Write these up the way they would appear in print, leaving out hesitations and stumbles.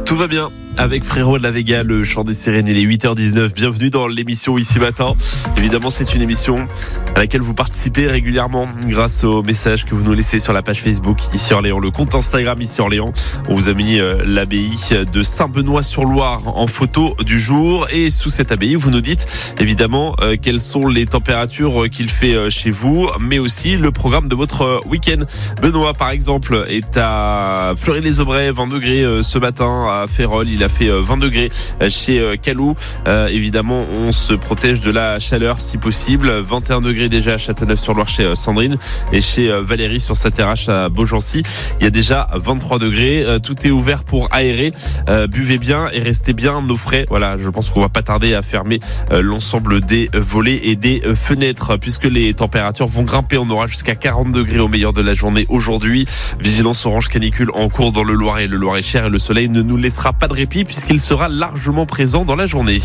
Tout va bien avec Frérot de la Vega, le chant des sirènes. Il est 8h19. Bienvenue dans l'émission Ici Matin. Évidemment, c'est une émission à laquelle vous participez régulièrement grâce aux messages que vous nous laissez sur la page Facebook Ici Orléans, le compte Instagram Ici Orléans. On vous a mis l'abbaye de Saint-Benoît-sur-Loire en photo du jour. Et sous cette abbaye, vous nous dites évidemment quelles sont les températures qu'il fait chez vous, mais aussi le programme de votre week-end. Benoît, par exemple, est à Fleury-les-Aubrais, 20 degrés ce matin. À Férolles, il a fait 20 degrés chez Calou. Évidemment, on se protège de la chaleur si possible. 21 degrés déjà à Châteauneuf-sur-Loire chez Sandrine et chez Valérie sur sa terrasse à Beaugency. Il y a déjà 23 degrés. Tout est ouvert pour aérer. Buvez bien et restez bien au frais. Voilà, je pense qu'on va pas tarder à fermer l'ensemble des volets et des fenêtres puisque les températures vont grimper. On aura jusqu'à 40 degrés au meilleur de la journée aujourd'hui. Vigilance orange canicule en cours dans le Loiret et le Loir-et-Cher et le soleil ne nous laissera pas de répit puisqu'il sera largement présent dans la journée.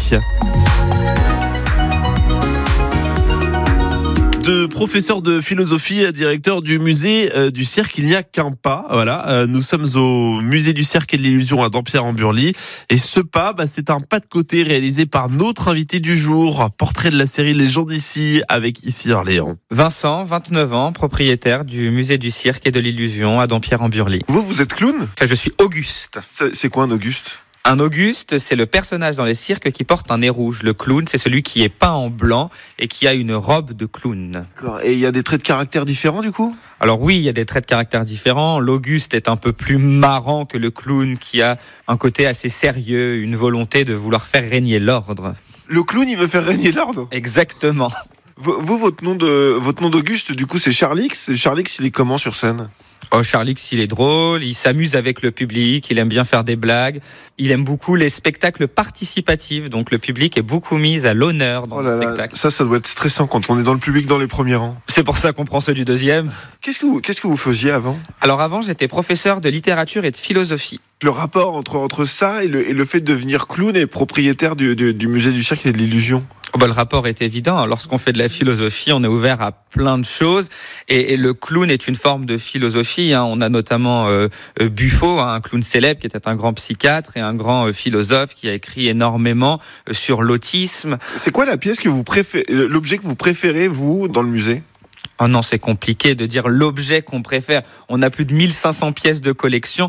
De professeur de philosophie à directeur du musée du cirque, il n'y a qu'un pas. Voilà, nous sommes au musée du cirque et de l'illusion à Dampierre-en-Burly. Et ce pas, c'est un pas de côté réalisé par notre invité du jour. Portrait de la série Les gens d'ici avec Ici Orléans. Vincent, 29 ans, propriétaire du musée du cirque et de l'illusion à Dampierre-en-Burly. Vous êtes clown ? Je suis Auguste. C'est quoi un Auguste ? Un Auguste, c'est le personnage dans les cirques qui porte un nez rouge. Le clown, c'est celui qui est peint en blanc et qui a une robe de clown. D'accord. Et il y a des traits de caractère différents du coup ? Alors oui, il y a des traits de caractère différents. L'Auguste est un peu plus marrant que le clown qui a un côté assez sérieux, une volonté de vouloir faire régner l'ordre. Le clown, il veut faire régner l'ordre ? Exactement. Vous, votre nom d'Auguste, du coup, c'est Charlix. Et Charlix, il est comment sur scène ? Oh, Charlix, il est drôle, il s'amuse avec le public, il aime bien faire des blagues. Il aime beaucoup les spectacles participatifs, donc le public est beaucoup mis à l'honneur dans le spectacle. Ça doit être stressant quand on est dans le public dans les premiers rangs. C'est pour ça qu'on prend ceux du deuxième. Qu'est-ce que vous faisiez avant ? Alors avant, j'étais professeur de littérature et de philosophie. Le rapport entre ça et le fait de devenir clown et propriétaire du musée du cirque et de l'illusion ? Le rapport est évident. Lorsqu'on fait de la philosophie, on est ouvert à plein de choses. Et le clown est une forme de philosophie. On a notamment Buffo, un clown célèbre qui était un grand psychiatre et un grand philosophe qui a écrit énormément sur l'autisme. C'est quoi la pièce que vous préférez, l'objet que vous préférez, vous, dans le musée ? Oh non, c'est compliqué de dire l'objet qu'on préfère. On a plus de 1500 pièces de collection.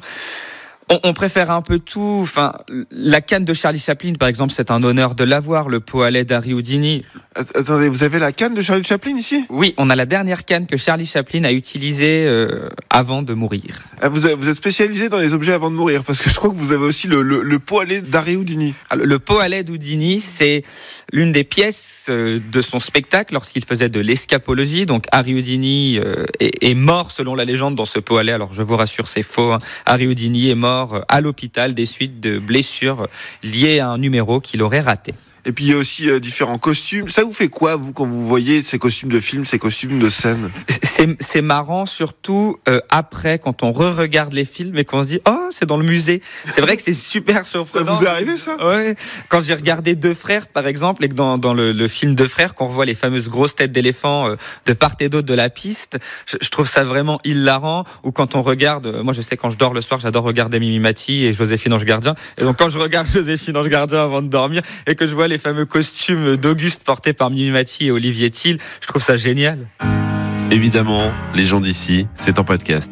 On préfère un peu tout. Enfin, la canne de Charlie Chaplin, par exemple, c'est un honneur de l'avoir. Le pot à lait d'Harry Houdini. Attendez, vous avez la canne de Charlie Chaplin ici ? Oui, on a la dernière canne que Charlie Chaplin a utilisée avant de mourir. Vous êtes spécialisé dans les objets avant de mourir, parce que je crois que vous avez aussi le pot à lait d'Harry Houdini. Le pot à lait d'Houdini, c'est l'une des pièces de son spectacle lorsqu'il faisait de l'escapologie. Donc Harry Houdini est mort selon la légende dans ce pot à lait. Alors je vous rassure, c'est faux. Harry Houdini est mort à l'hôpital des suites de blessures liées à un numéro qu'il aurait raté. Et puis il y a aussi différents costumes. Ça vous fait quoi, vous, quand vous voyez ces costumes de film, ces costumes de scène ? C'est marrant, surtout après, quand on re-regarde les films et qu'on se dit « Oh, c'est dans le musée !» C'est vrai que c'est super surprenant. Ça vous est arrivé, ça ? Ouais. Quand j'ai regardé Deux Frères, par exemple, et que dans le film Deux Frères, qu'on revoit les fameuses grosses têtes d'éléphants de part et d'autre de la piste, je trouve ça vraiment hilarant. Ou quand on regarde, moi je sais, quand je dors le soir, j'adore regarder Mimi Mati et Joséphine Ange Gardien. Et donc quand je regarde Joséphine Ange Gardien avant de dormir et que je vois les fameux costumes d'Auguste portés par Mimi Mati et Olivier Thiel, je trouve ça génial. Évidemment, Les gens d'ici, c'est en podcast.